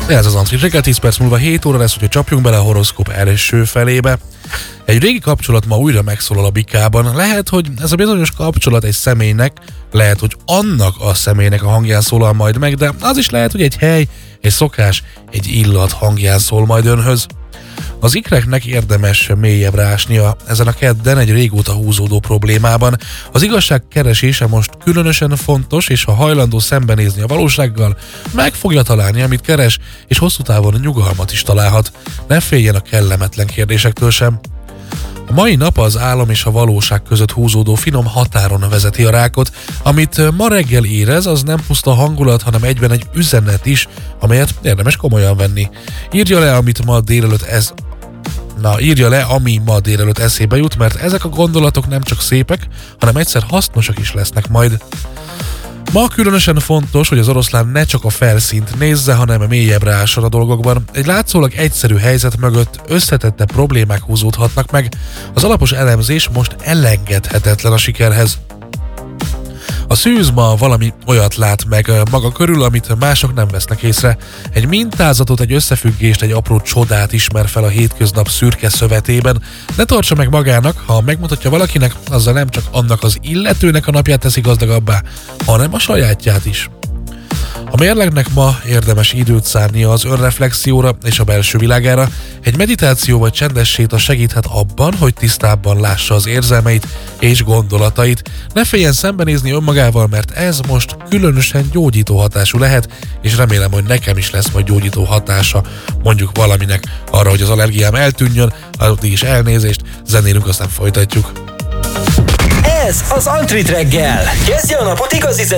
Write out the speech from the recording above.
Ez az Antrit reggel, 10 perc múlva 7 óra lesz, hogyha csapjunk bele a horoszkóp első felébe. Egy régi kapcsolat ma újra megszólal a Bikában. Lehet, hogy ez a bizonyos kapcsolat egy személynek, lehet, hogy annak a személynek a hangján szólal majd meg, de az is lehet, hogy egy hely, egy szokás, egy illat hangján szól majd önhöz. Az ikreknek érdemes mélyebbre ásnia ezen a kedden egy régóta húzódó problémában. Az igazság keresése most különösen fontos, és ha hajlandó szembenézni a valósággal, meg fogja találni, amit keres, és hosszú távon nyugalmat is találhat. Ne féljen a kellemetlen kérdésektől sem. A mai nap az álom és a valóság között húzódó finom határon vezeti a rákot. Amit ma reggel érez, az nem puszta hangulat, hanem egyben egy üzenet is, amelyet érdemes komolyan venni. Írja le, ami ma délelőtt eszébe jut, mert ezek a gondolatok nem csak szépek, hanem egyszer hasznosak is lesznek majd. Ma különösen fontos, hogy az oroszlán ne csak a felszínt nézze, hanem mélyebbre ásson a dolgokban. Egy látszólag egyszerű helyzet mögött összetette problémák húzódhatnak meg. Az alapos elemzés most elengedhetetlen a sikerhez. A szűz ma valami olyat lát meg maga körül, amit mások nem vesznek észre. Egy mintázatot, egy összefüggést, egy apró csodát ismer fel a hétköznap szürke szövetében. Ne tartsa meg magának, ha megmutatja valakinek, azzal nem csak annak az illetőnek a napját teszi gazdagabbá, hanem a sajátját is. A mérlegnek ma érdemes időt szánnia az önreflexióra és a belső világára. Egy meditáció vagy csendes séta segíthet abban, hogy tisztábban lássa az érzelmeit és gondolatait. Ne féljen szembenézni önmagával, mert ez most különösen gyógyító hatású lehet, és remélem, hogy nekem is lesz majd gyógyító hatása, mondjuk valaminek arra, hogy az allergiám eltűnjön, addig is elnézést, zenélünk, aztán folytatjuk. Ez az Antrit reggel. Kezdje a napot igazi